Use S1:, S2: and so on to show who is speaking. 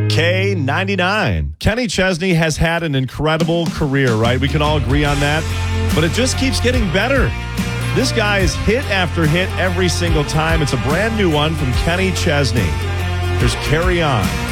S1: K99. Kenny Chesney has had an incredible career, right? We can all agree on that. But it just keeps getting better. This guy is hit after hit every single time. It's a brand new one from Kenny Chesney. There's Carry On.